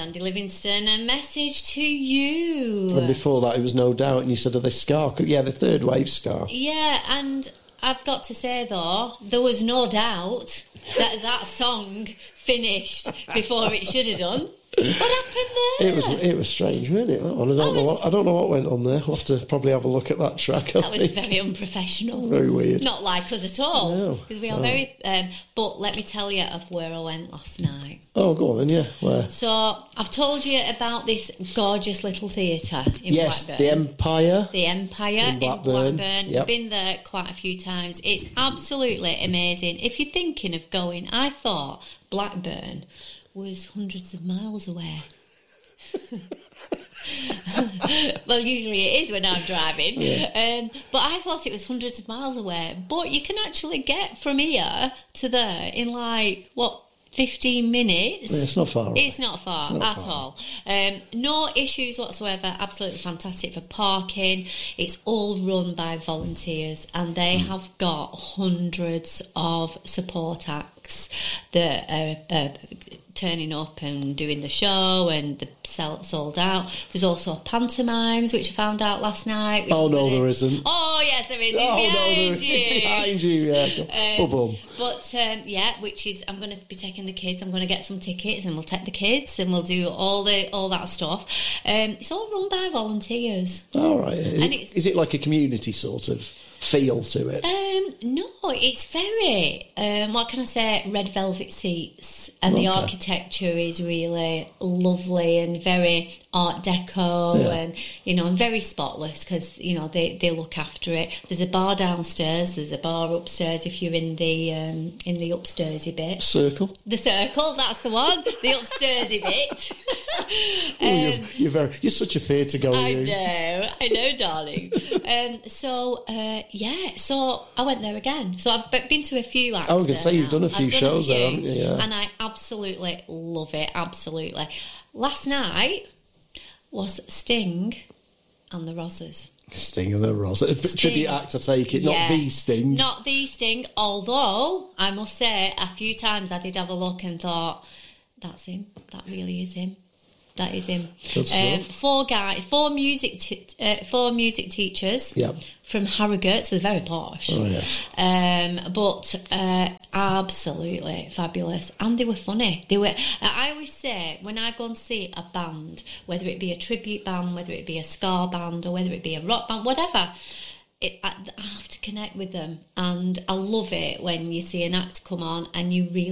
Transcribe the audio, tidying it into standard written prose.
Andy Livingston, a message to you. And before that, it was No Doubt, and you said, are they ska? Yeah, the third wave ska. Yeah, and I've got to say, though, there was no doubt that song finished before it should have done. What happened there? It was strange, wasn't it? That one. I don't know what went on there. We'll have to probably have a look at that track. That was very unprofessional. Very weird. Not like us at all. No. Because we are very... but let me tell you of where I went last night. Oh, go on then, yeah. Where? So, I've told you about this gorgeous little theatre in Blackburn. The Empire. The Empire in Blackburn. Yep. Been there quite a few times. It's absolutely amazing. If you're thinking of going, I thought Blackburn was hundreds of miles away. Well, usually it is when I'm driving. Yeah. But I thought it was hundreds of miles away. But you can actually get from here to there in 15 minutes. Yeah, it's not far away. It's not far at all. No issues whatsoever. Absolutely fantastic for parking. It's all run by volunteers, and they have got hundreds of support acts that are turning up and doing the show, and the sold out. There's also pantomimes, which I found out last night. Oh, no, there isn't. Oh, yes, there is. It's behind you. Yeah. Boom. But, which is, I'm going to be taking the kids. I'm going to get some tickets, and we'll take the kids, and we'll do all that stuff. It's all run by volunteers. All right. Is it like a community sort of feel to it? No, it's very, what can I say, red velvet seats, and the architecture is really lovely and very Art Deco, and and very spotless, because they look after it. There's a bar downstairs, there's a bar upstairs if you're in the upstairsy bit. The circle, that's the one. The upstairsy bit. You're such a theatre goer. I know, darling. So I went there again. So I've been to a few acts. I was going to say, you've done a few shows there, haven't you? Yeah. And I absolutely love it, absolutely. Last night was Sting and the Rozzers. Sting and the Rozzers. Tribute act, I take it, not the Sting. Not the Sting, although I must say a few times I did have a look and thought, that's him, that really is him. That is him. Good stuff. Four music teachers from Harrogate, so they're very posh. Oh, yes. But absolutely fabulous. And they were funny. I always say, when I go and see a band, whether it be a tribute band, whether it be a ska band, or whether it be a rock band, whatever, I have to connect with them. And I love it when you see an act come on and you really